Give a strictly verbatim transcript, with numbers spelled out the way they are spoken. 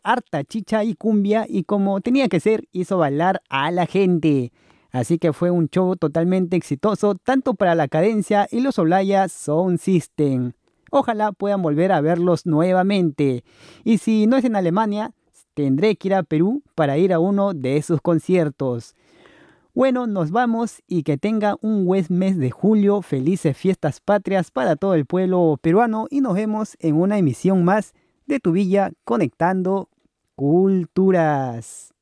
harta chicha y cumbia y como tenía que ser, hizo bailar a la gente. Así que fue un show totalmente exitoso, tanto para la Cadencia y los Olaya Sound System. Ojalá puedan volver a verlos nuevamente. Y si no es en Alemania, tendré que ir a Perú para ir a uno de sus conciertos. Bueno, nos vamos y que tenga un buen mes de julio, felices fiestas patrias para todo el pueblo peruano y nos vemos en una emisión más de Tu Villa Conectando Culturas.